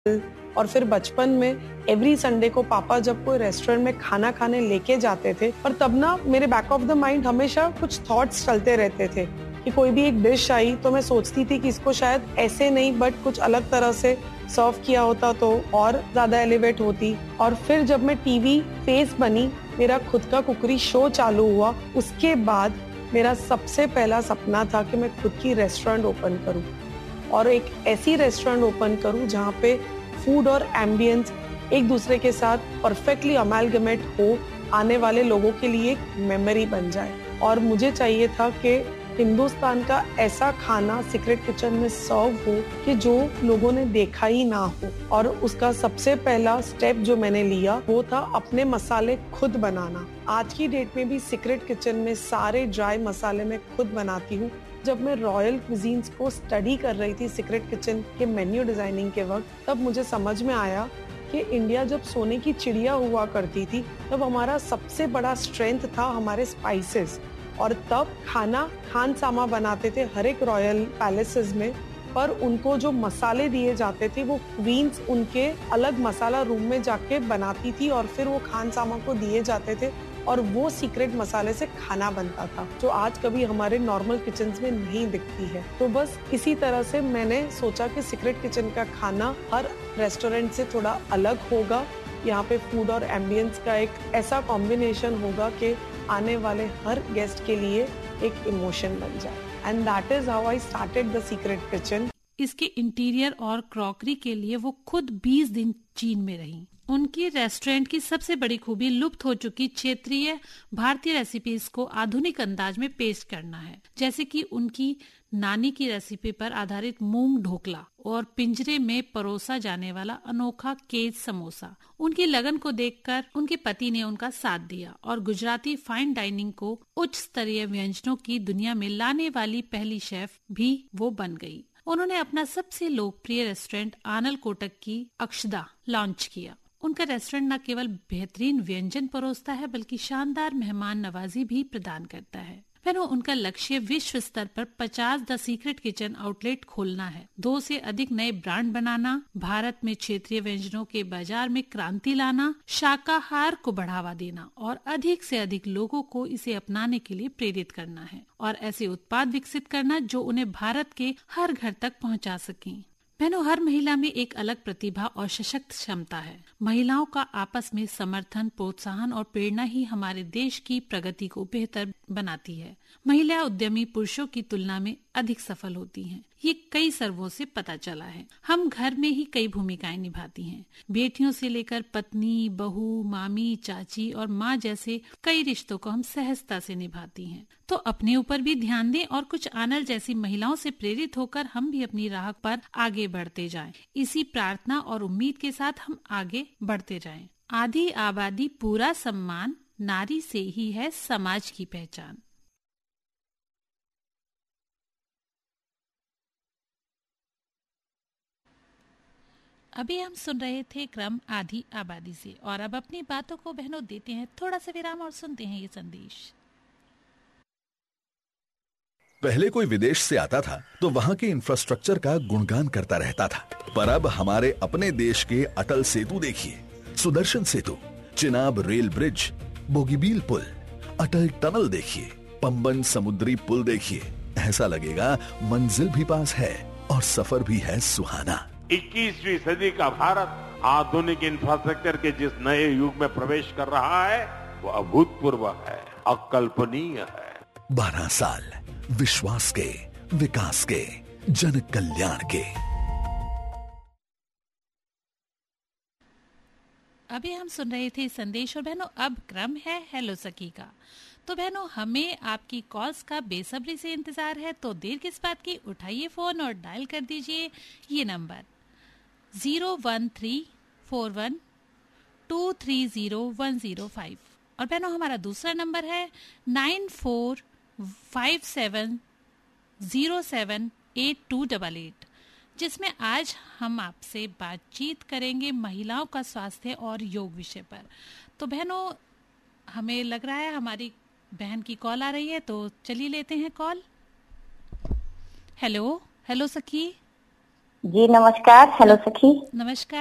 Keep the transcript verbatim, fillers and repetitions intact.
और फिर बचपन में एवरी संडे को पापा जब कोई रेस्टोरेंट में खाना खाने लेके जाते थे, और तब ना मेरे बैक ऑफ द माइंड हमेशा कुछ थॉट्स चलते रहते थे कि कोई भी एक डिश आई तो मैं सोचती थी कि इसको शायद ऐसे नहीं बट कुछ अलग तरह से सर्व किया होता तो और ज्यादा एलिवेट होती। और फिर जब मैं टीवी फेस बनी, मेरा खुद का कुकरी शो चालू हुआ, उसके बाद मेरा सबसे पहला सपना था कि मैं खुद की रेस्टोरेंट ओपन करूं और एक ऐसी रेस्टोरेंट ओपन करूं जहां पे फूड और एम्बियंस एक दूसरे के साथ परफेक्टली अमेलगमेट हो, आने वाले लोगों के लिए एक मेमोरी बन जाए। और मुझे चाहिए था कि हिंदुस्तान का ऐसा खाना सीक्रेट किचन में सर्व हो कि जो लोगों ने देखा ही ना हो। और उसका सबसे पहला स्टेप जो मैंने लिया वो था अपने मसाले खुद बनाना। आज की डेट में भी सीक्रेट किचन में सारे ड्राई मसाले मैं खुद बनाती हूँ। जब मैं रॉयल क्विजीन्स को स्टडी कर रही थी सीक्रेट किचन के मेन्यू डिजाइनिंग के वक्त, तब मुझे समझ में आया कि इंडिया जब सोने की चिड़िया हुआ करती थी तब हमारा सबसे बड़ा स्ट्रेंथ था हमारे स्पाइसेस। और तब खाना खानसामा बनाते थे हर एक रॉयल पैलेसेस में, पर उनको जो मसाले दिए जाते थे वो क्वींस उनके अलग मसाला रूम में जाके बनाती थी और फिर वो खानसामा को दिए जाते थे और वो सीक्रेट मसाले से खाना बनता था, जो आज कभी हमारे नॉर्मल किचन्स में नहीं दिखती है। तो बस इसी तरह से मैंने सोचा कि सीक्रेट किचन का खाना हर रेस्टोरेंट से थोड़ा अलग होगा। यहाँ पे फूड और एम्बियंस का एक ऐसा कॉम्बिनेशन होगा कि आने वाले हर गेस्ट के लिए एक इमोशन बन जाए। And that is how I started the secret kitchen. इसके इंटीरियर और क्रॉकरी के लिए वो खुद बीस दिन चीन में रही। उनकी रेस्टोरेंट की सबसे बड़ी खूबी लुप्त हो चुकी क्षेत्रीय भारतीय रेसिपीज को आधुनिक अंदाज में पेश करना है, जैसे कि उनकी नानी की रेसिपी पर आधारित मूंग ढोकला और पिंजरे में परोसा जाने वाला अनोखा केज समोसा। उनकी लगन को देखकर उनके पति ने उनका साथ दिया और गुजराती फाइन डाइनिंग को उच्च स्तरीय व्यंजनों की दुनिया में लाने वाली पहली शेफ भी वो बन गई। उन्होंने अपना सबसे लोकप्रिय रेस्टोरेंट आनल कोटक की अक्षदा लॉन्च किया। उनका रेस्टोरेंट न केवल बेहतरीन व्यंजन परोसता है बल्कि शानदार मेहमान नवाजी भी प्रदान करता है। फिर उनका लक्ष्य विश्व स्तर पर पचास द सीक्रेट किचन आउटलेट खोलना है, दो से अधिक नए ब्रांड बनाना, भारत में क्षेत्रीय व्यंजनों के बाजार में क्रांति लाना, शाकाहार को बढ़ावा देना और अधिक से अधिक लोगों को इसे अपनाने के लिए प्रेरित करना है और ऐसे उत्पाद विकसित करना जो उन्हें भारत के हर घर तक पहुंचा सकें। बहनों, हर महिला में एक अलग प्रतिभा और सशक्त क्षमता है। महिलाओं का आपस में समर्थन, प्रोत्साहन और प्रेरणा ही हमारे देश की प्रगति को बेहतर बनाती है। महिला उद्यमी पुरुषों की तुलना में अधिक सफल होती हैं। ये कई सर्वों से पता चला है। हम घर में ही कई भूमिकाएं निभाती हैं। बेटियों से लेकर पत्नी, बहू, मामी, चाची और माँ जैसे कई रिश्तों को हम सहजता से निभाती हैं। तो अपने ऊपर भी ध्यान दें और कुछ आनल जैसी महिलाओं से प्रेरित होकर हम भी अपनी राह पर आगे बढ़ते जाएं। इसी प्रार्थना और उम्मीद के साथ हम आगे बढ़ते जाएं। आधी आबादी पूरा सम्मान, नारी से ही है समाज की पहचान। अभी हम सुन रहे थे क्रम आधी आबादी से, और अब अपनी बातों को बहनों देते हैं थोड़ा सा विराम और सुनते हैं ये संदेश। पहले कोई विदेश से आता था तो वहाँ के इंफ्रास्ट्रक्चर का गुणगान करता रहता था, पर अब हमारे अपने देश के अटल सेतु देखिए, सुदर्शन सेतु, चिनाब रेल ब्रिज, बोगीबील पुल, अटल टनल देखिए, पंबन समुद्री पुल देखिए। ऐसा लगेगा मंजिल भी पास है और सफर भी है सुहाना। इक्कीसवीं सदी का भारत आधुनिक इंफ्रास्ट्रक्चर के जिस नए युग में प्रवेश कर रहा है वो अभूतपूर्व है, अकल्पनीय है। बारह साल विश्वास के, विकास के, जन कल्याण के। अभी हम सुन रहे थे संदेश और बहनों अब क्रम है हेलो सखी का। तो बहनों, हमें आपकी कॉल्स का बेसब्री से इंतजार है, तो देर किस बात की, उठाइए फोन और डायल कर दीजिए ये number zero one three four one two three zero one zero five. और बहनों हमारा दूसरा नंबर है nine four five seven zero seven eight to double eight, जिसमें आज हम आपसे बातचीत करेंगे महिलाओं का स्वास्थ्य और योग विषय पर। तो बहनों, हमें लग रहा है हमारी बहन की कॉल आ रही है, तो चलिए लेते हैं कॉल। हेलो हेलो सखी। जी नमस्कार। हेलो सखी। नमस्कार।